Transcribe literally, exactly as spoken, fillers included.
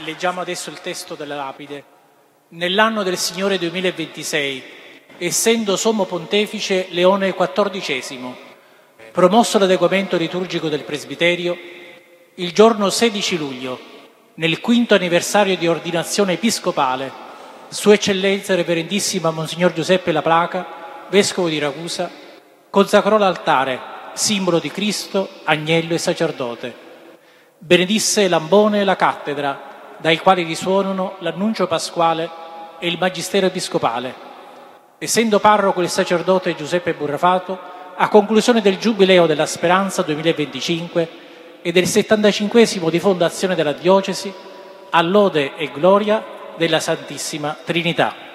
Leggiamo adesso il testo della lapide. Nell'anno del Signore duemilaventisei, essendo sommo pontefice Leone quattordicesimo, promosso l'adeguamento liturgico del presbiterio, il giorno sedici luglio, nel quinto anniversario di ordinazione episcopale, Sua Eccellenza Reverendissima Monsignor Giuseppe La Placa, Vescovo di Ragusa, consacrò l'altare, simbolo di Cristo, agnello e sacerdote. Benedisse l'ambone e la cattedra, dai quali risuonano l'annuncio pasquale e il magistero episcopale. Essendo parroco il sacerdote Giuseppe Burrafato, a conclusione del Giubileo della Speranza duemilaventicinque e del settantacinquesimo di fondazione della diocesi, a lode e gloria della Santissima Trinità.